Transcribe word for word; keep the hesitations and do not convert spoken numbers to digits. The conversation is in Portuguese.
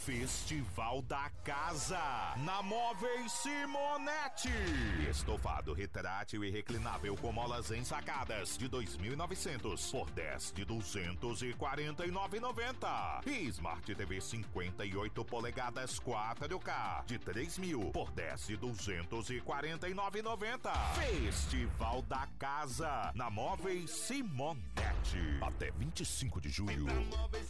Festival da Casa, na Móveis Simonetti. Estofado retrátil e reclinável com molas ensacadas de dois mil e novecentos por dez de duzentos e quarenta e nove reais e noventa centavos. E Smart T V cinquenta e oito polegadas quatro K de três mil por dez de duzentos e quarenta e nove reais e noventa centavos. Festival da Casa, na Móveis Simonetti. Até vinte e cinco de julho.